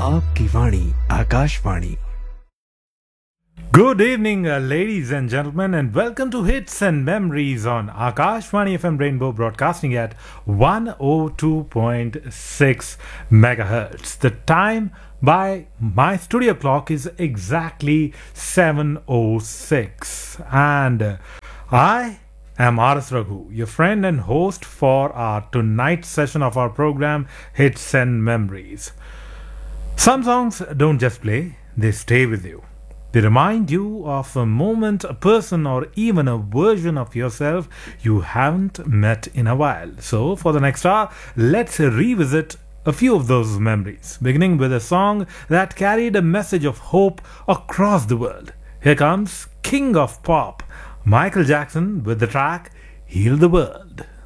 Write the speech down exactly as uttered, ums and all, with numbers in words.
आपकी वाणी Akashvani. Good evening, uh, ladies and gentlemen, and welcome to Hits and Memories on Akashvani F M Rainbow, broadcasting at one oh two point six megahertz. The time by my studio clock is exactly seven oh six, and uh, I am R S Raghu, your friend and host for our tonight's session of our program Hits and Memories. Some songs don't just play, they stay with you. They remind you of a moment, a person, or even a version of yourself you haven't met in a while. So, for the next hour, let's revisit a few of those memories, beginning with a song that carried a message of hope across the world. Here comes King of Pop, Michael Jackson, with the track Heal the World.